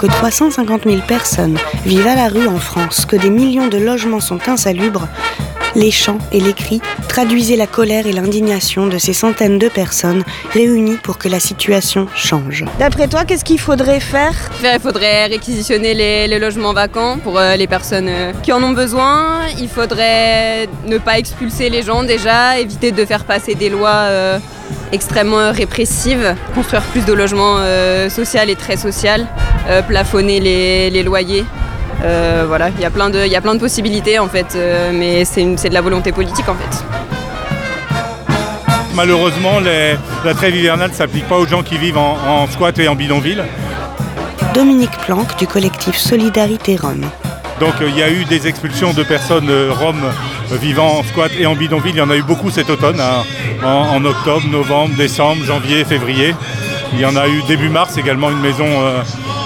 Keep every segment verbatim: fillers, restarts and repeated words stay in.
que trois cent cinquante mille personnes vivent à la rue en France, que des millions de logements sont insalubres, les chants et les cris traduisaient la colère et l'indignation de ces centaines de personnes réunies pour que la situation change. D'après toi, qu'est-ce qu'il faudrait faire ? Il faudrait réquisitionner les, les logements vacants pour euh, les personnes euh, qui en ont besoin. Il faudrait ne pas expulser les gens déjà, éviter de faire passer des lois euh, extrêmement répressives, construire plus de logements euh, sociaux et très sociaux, euh, plafonner les, les loyers. Euh, voilà, il y a plein de, il y a plein de possibilités en fait, euh, mais c'est, une, c'est de la volonté politique en fait. Malheureusement, les, la trêve hivernale ne s'applique pas aux gens qui vivent en, en squat et en bidonville. Dominique Planck du collectif Solidarité Rome. Donc il y a eu des expulsions de personnes euh, roms euh, vivant en squat et en bidonville. Il y en a eu beaucoup cet automne, hein, en, en octobre, novembre, décembre, janvier, février. Il y en a eu début mars également une maison euh,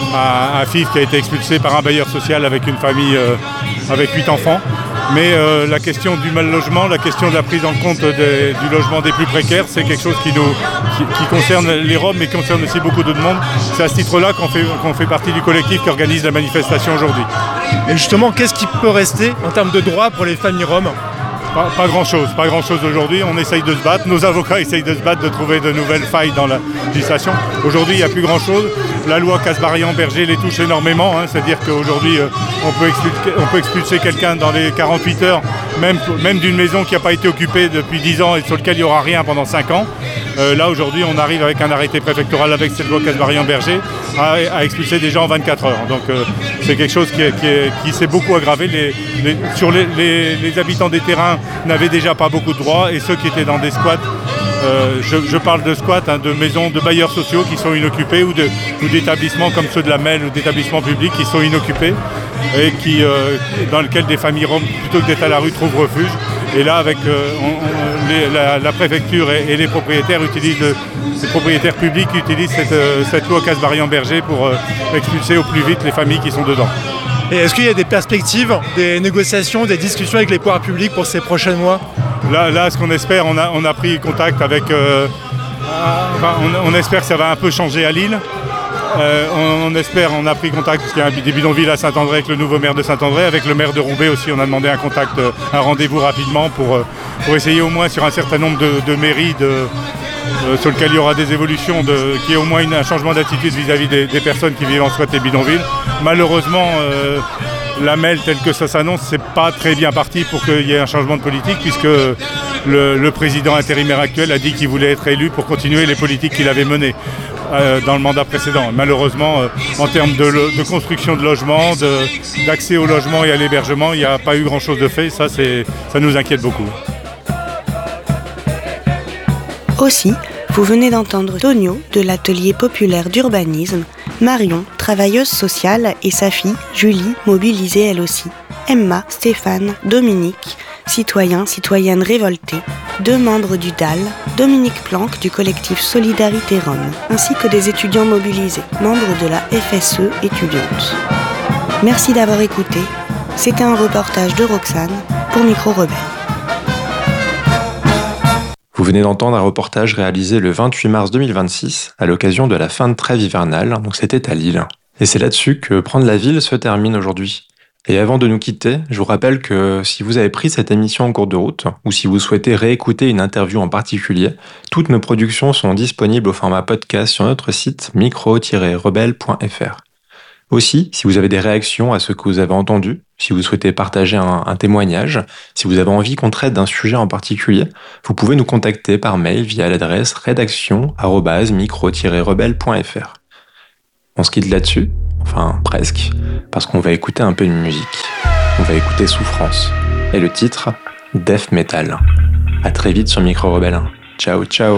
à, à Fives qui a été expulsée par un bailleur social avec une famille euh, avec huit enfants. Mais euh, la question du mal logement, la question de la prise en compte des, du logement des plus précaires, c'est quelque chose qui, nous, qui, qui concerne les Roms mais qui concerne aussi beaucoup d'autres monde. C'est à ce titre-là qu'on fait, qu'on fait partie du collectif qui organise la manifestation aujourd'hui. Et justement, qu'est-ce qui peut rester en termes de droits pour les familles roms ? Pas, pas grand-chose, pas grand-chose aujourd'hui. On essaye de se battre, nos avocats essayent de se battre, de trouver de nouvelles failles dans la législation. Aujourd'hui, il n'y a plus grand-chose. La loi Kasbarian-Berger les touche énormément, hein, c'est-à-dire qu'aujourd'hui, euh, on peut expulser, on peut expulser quelqu'un dans les quarante-huit heures, même, même d'une maison qui n'a pas été occupée depuis dix ans et sur laquelle il n'y aura rien pendant cinq ans. Euh, là, aujourd'hui, on arrive avec un arrêté préfectoral avec cette loi Kasbarian-Berger à, à expulser des gens en vingt-quatre heures. Donc, euh, c'est quelque chose qui, est, qui, est, qui s'est beaucoup aggravé. Les, les, sur les, les, les habitants des terrains n'avaient déjà pas beaucoup de droits et ceux qui étaient dans des squats, euh, je, je parle de squats, hein, de maisons de bailleurs sociaux qui sont inoccupés ou, de, ou d'établissements comme ceux de la M E L ou d'établissements publics qui sont inoccupés et qui, euh, dans lesquels des familles roms, plutôt que d'être à la rue, trouvent refuge. Et là, avec euh, on, on, les, la, la préfecture et, et les propriétaires utilisent, le, les propriétaires publics utilisent cette, euh, cette loi Kasbarian-Berger pour euh, expulser au plus vite les familles qui sont dedans. Et est-ce qu'il y a des perspectives, des négociations, des discussions avec les pouvoirs publics pour ces prochains mois ? Là, là, ce qu'on espère, on a, on a pris contact avec... Euh, enfin, on, on espère que ça va un peu changer à Lille. Euh, on, on espère, on a pris contact, parce qu'il y a des bidonvilles à Saint-André avec le nouveau maire de Saint-André, avec le maire de Roubaix aussi, on a demandé un contact, un rendez-vous rapidement pour, pour essayer au moins sur un certain nombre de, de mairies de, euh, sur lesquelles il y aura des évolutions, de, qu'il y ait au moins une, un changement d'attitude vis-à-vis des, des personnes qui vivent en squat et bidonvilles. Malheureusement, euh, la M E L telle que ça s'annonce, c'est pas très bien parti pour qu'il y ait un changement de politique, puisque le, le président intérimaire actuel a dit qu'il voulait être élu pour continuer les politiques qu'il avait menées euh, dans le mandat précédent. Malheureusement, euh, en termes de, de construction de logements, de, d'accès au logement et à l'hébergement, il n'y a pas eu grand-chose de fait. Ça, c'est, ça nous inquiète beaucoup. Aussi, vous venez d'entendre Tonio de l'atelier populaire d'urbanisme, Marion, travailleuse sociale, et sa fille, Julie, mobilisée elle aussi, Emma, Stéphane, Dominique, citoyens, citoyennes révoltés, deux membres du D A L, Dominique Planck du collectif Solidarité Rome, ainsi que des étudiants mobilisés, membres de la F S E étudiante. Merci d'avoir écouté. C'était un reportage de Roxane pour Micro Rebelle. Vous venez d'entendre un reportage réalisé le vingt-huit mars deux mille vingt-six à l'occasion de la fin de trêve hivernale, donc c'était à Lille. Et c'est là-dessus que Prendre la ville se termine aujourd'hui. Et avant de nous quitter, je vous rappelle que si vous avez pris cette émission en cours de route, ou si vous souhaitez réécouter une interview en particulier, toutes nos productions sont disponibles au format podcast sur notre site micro tiret rebelle point f r. Aussi, si vous avez des réactions à ce que vous avez entendu, si vous souhaitez partager un, un témoignage, si vous avez envie qu'on traite d'un sujet en particulier, vous pouvez nous contacter par mail via l'adresse rédaction arobase micro tiret rebelle point f r. On se quitte là-dessus, enfin presque, parce qu'on va écouter un peu de musique. On va écouter Souffrance, et le titre, Death Metal. À très vite sur Micro Rebelle. Ciao, ciao.